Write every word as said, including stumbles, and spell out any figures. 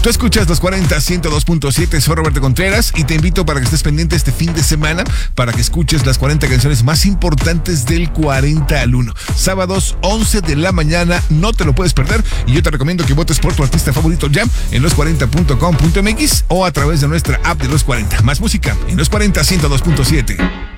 Tú escuchas los cuarenta, ciento dos punto siete, soy Roberto Contreras y te invito para que estés pendiente este fin de semana para que escuches las cuarenta canciones más importantes del cuarenta al uno. Sábados, once de la mañana, no te lo puedes perder y yo te recomiendo que votes por tu artista favorito ya en los cuarenta punto com punto m x o a través de nuestra app de Los cuarenta. Más música en Los cuarenta, ciento dos punto siete.